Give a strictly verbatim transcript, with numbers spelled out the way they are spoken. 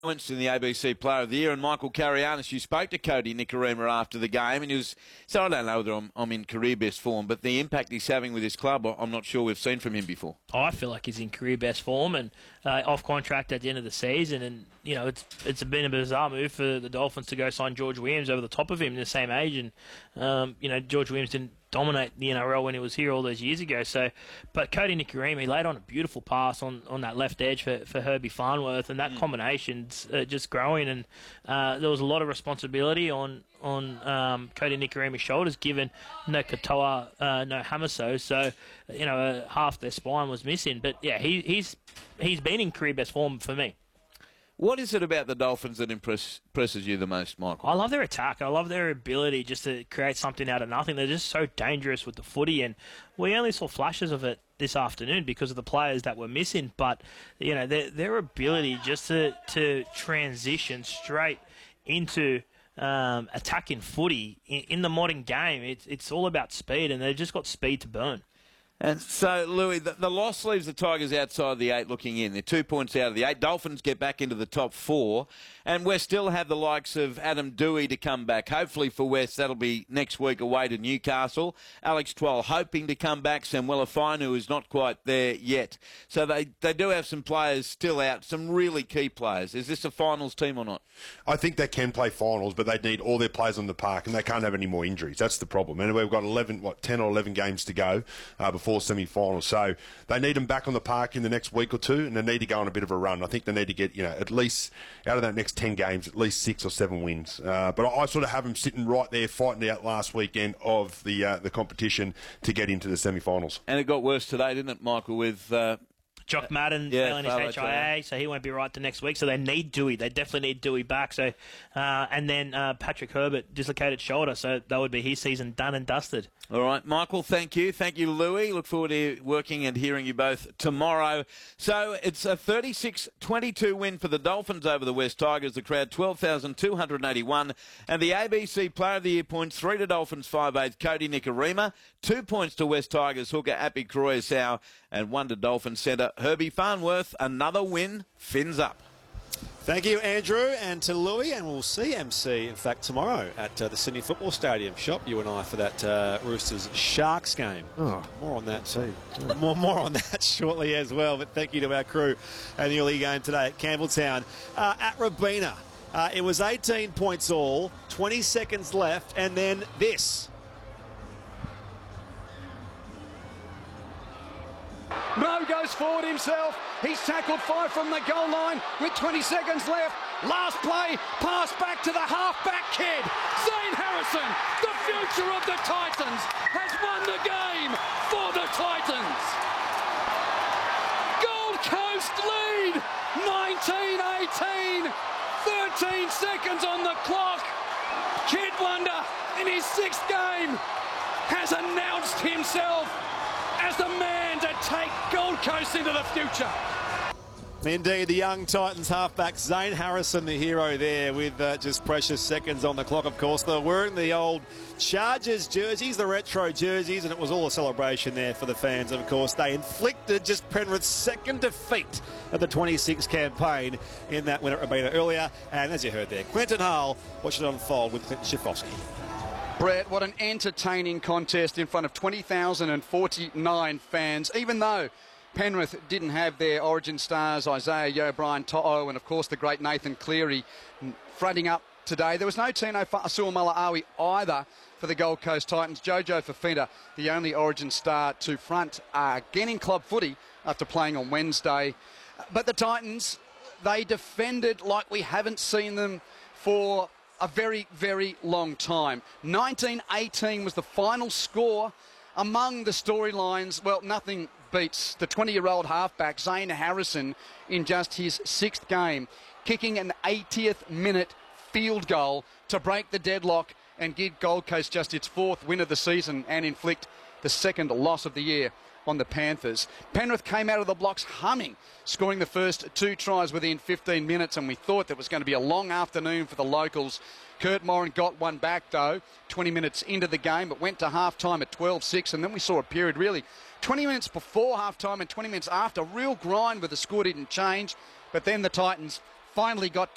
in the A B C Player of the Year, and Michael Carianis, you spoke to Cody Nikorima after the game, and he was, so I don't know whether I'm, I'm in career best form, but the impact he's having with his club, I'm not sure we've seen from him before. I feel like he's in career best form and uh, off contract at the end of the season, and you know it's it's been a bizarre move for the Dolphins to go sign George Williams over the top of him in the same age, and um, you know George Williams didn't dominate the N R L when he was here all those years ago. So, but Cody Nikorima, he laid on a beautiful pass on, on that left edge for, for Herbie Farnworth, and that mm. combination's uh, just growing. And uh, there was a lot of responsibility on on um, Cody Nikorima's shoulders, given no Katoa, uh, no Hamaso. So, you know, uh, half their spine was missing. But yeah, he, he's he's been in career best form for me. What is it about the Dolphins that impress, impresses you the most, Michael? I love their attack. I love their ability just to create something out of nothing. They're just so dangerous with the footy, and we only saw flashes of it this afternoon because of the players that were missing. But, you know, their, their ability just to, to transition straight into um, attacking footy in, in the modern game, it's, it's all about speed, and they've just got speed to burn. And so, Louis, the, the loss leaves the Tigers outside the eight looking in. They're two points out of the eight. Dolphins get back into the top four. And we still have the likes of Adam Dewey to come back. Hopefully for West, that'll be next week away to Newcastle. Alex Twal hoping to come back. Samuela Fainu is not quite there yet. So they, they do have some players still out, some really key players. Is this a finals team or not? I think they can play finals, but they need all their players on the park, and they can't have any more injuries. That's the problem. And we've got eleven, what, ten or eleven games to go uh, before semi-finals. So they need them back on the park in the next week or two, and they need to go on a bit of a run. I think they need to get, you know, at least out of that next ten games, at least six or seven wins. Uh, but I, I sort of have them sitting right there fighting out last weekend of the uh, the competition to get into the semi-finals. And it got worse today, didn't it, Michael, with... Uh Jock Madden yeah, failing his H I A, so he won't be right to next week. So they need Dewey. They definitely need Dewey back. So, uh, and then uh, Patrick Herbert dislocated shoulder, so that would be his season done and dusted. All right, Michael, thank you. Thank you, Louis. Look forward to working and hearing you both tomorrow. So it's a thirty-six twenty-two win for the Dolphins over the West Tigers. The crowd, twelve thousand two hundred eighty-one. And the A B C Player of the Year points, three to Dolphins, five eighth, Cody Nikorima. Two points to West Tigers hooker, Api Koroisau, and one to Dolphins centre, Herbie Farnworth. Another win, fins up. Thank you, Andrew, and to Louis, and we'll see M C, in fact, tomorrow at uh, the Sydney Football Stadium. Shop, you and I, for that uh, Roosters Sharks game. Oh, more on that too. more, more on that shortly as well, but thank you to our crew and the early game today at Campbelltown. Uh, at Robina, uh, it was eighteen points all, twenty seconds left, and then this. Mo goes forward himself. He's tackled five from the goal line with twenty seconds left. Last play, pass back to the half-back kid. Zane Harrison, the future of the Titans, has won the game for the Titans. Gold Coast lead, nineteen eighteen. thirteen seconds on the clock. Kid Wonder, in his sixth game, has announced himself as the man to take Gold Coast into the future. Indeed, the young Titans halfback Zane Harrison, the hero there, with uh, just precious seconds on the clock. Of course, they're wearing the old Chargers jerseys, the retro jerseys, and it was all a celebration there for the fans. Of course, they inflicted just Penrith's second defeat of the twenty-six campaign in that win at Robina earlier. And as you heard there, Quentin Hull watched it unfold with Clinton Schifofsky. Brett, what an entertaining contest in front of twenty thousand forty-nine fans, even though Penrith didn't have their origin stars, Isaiah Yeo, Brian To'o, and of course the great Nathan Cleary fronting up today. There was no Tino Fa'asuamaleaui either for the Gold Coast Titans. Jojo Fafita, the only origin star to front, uh, again in club footy after playing on Wednesday. But the Titans, they defended like we haven't seen them for a very, very long time. nineteen eighteen was the final score. Among the storylines, well, nothing beats the twenty-year-old halfback, Zane Harrison, in just his sixth game, kicking an eightieth minute field goal to break the deadlock and give Gold Coast just its fourth win of the season and inflict the second loss of the year on the Panthers. Penrith came out of the blocks humming, scoring the first two tries within fifteen minutes, and we thought that was going to be a long afternoon for the locals. Kurt Moran got one back, though, twenty minutes into the game, but went to half-time at twelve six, and then we saw a period, really, twenty minutes before half-time and twenty minutes after, real grind where the score didn't change, but then the Titans finally got